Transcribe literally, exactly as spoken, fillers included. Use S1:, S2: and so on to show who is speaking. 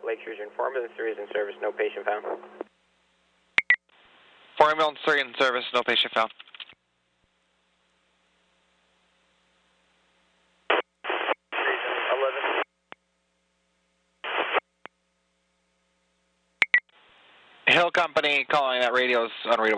S1: Lake Region four ambulance three is in service, no patient found.
S2: four ambulance three in service, no patient found.
S1: eleven.
S2: Hill Company calling, that radio's unreadable.